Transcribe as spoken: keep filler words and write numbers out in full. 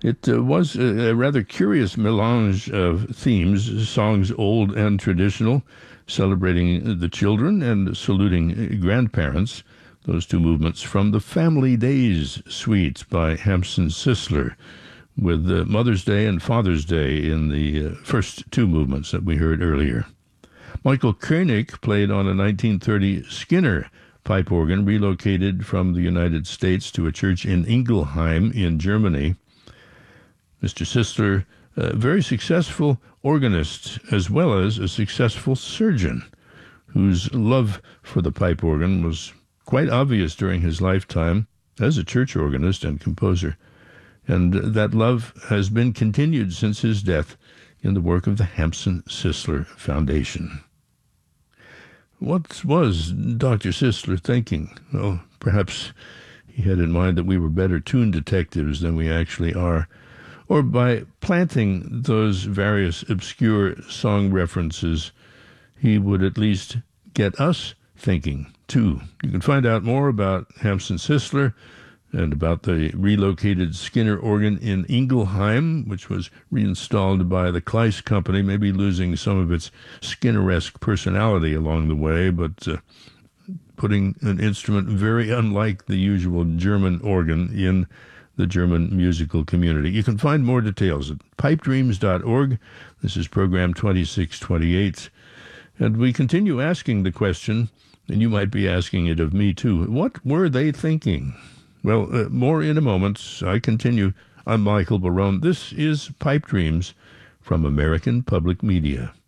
It uh, was a, a rather curious melange of themes, songs old and traditional, celebrating the children and saluting grandparents. Those two movements from the Family Days Suite by Hampson Sisler, with uh, Mother's Day and Father's Day in the uh, first two movements that we heard earlier. Michael Koenig played on a nineteen thirty Skinner pipe organ relocated from the United States to a church in Ingelheim in Germany. Mister Sisler, a very successful organist as well as a successful surgeon, whose love for the pipe organ was quite obvious during his lifetime as a church organist and composer. And that love has been continued since his death in the work of the Hampson Sisler Foundation. What was Doctor Sisler thinking? Well, perhaps he had in mind that we were better tune detectives than we actually are, or by planting those various obscure song references, he would at least get us thinking, too. You can find out more about Hampson Sisler and about the relocated Skinner organ in Ingelheim, which was reinstalled by the Kleiss Company, maybe losing some of its Skinner-esque personality along the way, but uh, putting an instrument very unlike the usual German organ in the German musical community. You can find more details at pipe dreams dot org. This is program twenty-six twenty-eight. And we continue asking the question, and you might be asking it of me too, what were they thinking? Well, uh, more in a moment. I continue. I'm Michael Barone. This is Pipe Dreams from American Public Media.